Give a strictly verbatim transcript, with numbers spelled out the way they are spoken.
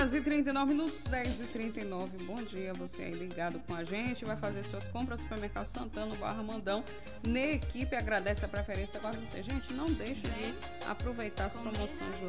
horas e trinta e nove minutos, dez e trinta e nove. Bom dia, você aí ligado com a gente. Vai fazer suas compras no supermercado Santana, Barra Mandão. Na equipe agradece a preferência. Agora você, gente, não deixe de aproveitar as promoções